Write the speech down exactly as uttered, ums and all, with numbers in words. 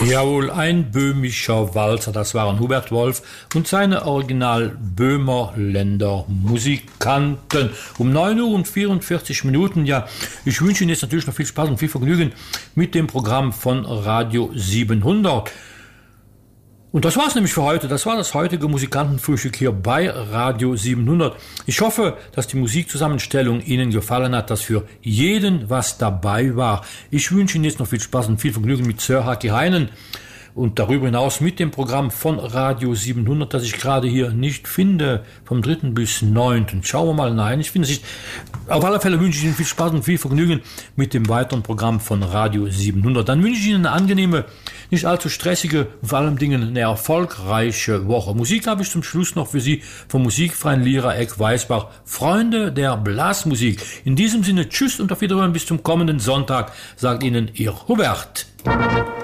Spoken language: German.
Jawohl, ein böhmischer Walzer, das waren Hubert Wolf und seine Original Böhmerländer Musikanten. Um neun Uhr und vierundvierzig Minuten, ja, ich wünsche Ihnen jetzt natürlich noch viel Spaß und viel Vergnügen mit dem Programm von Radio siebenhundert. Und das war's nämlich für heute. Das war das heutige Musikantenfrühstück hier bei Radio siebenhundert. Ich hoffe, dass die Musikzusammenstellung Ihnen gefallen hat, dass für jeden was dabei war. Ich wünsche Ihnen jetzt noch viel Spaß und viel Vergnügen mit Sir Haki Heinen und darüber hinaus mit dem Programm von Radio siebenhundert, das ich gerade hier nicht finde, vom dritten bis neunten Schauen wir mal, nein, ich finde es nicht. Auf alle Fälle wünsche ich Ihnen viel Spaß und viel Vergnügen mit dem weiteren Programm von Radio siebenhundert. Dann wünsche ich Ihnen eine angenehme, nicht allzu stressige und vor allem Dingen eine erfolgreiche Woche. Musik habe ich zum Schluss noch für Sie vom musikfreien Lira Eck Weißbach, Freunde der Blasmusik. In diesem Sinne, tschüss und auf Wiederhören bis zum kommenden Sonntag, sagt Ihnen Ihr Hubert.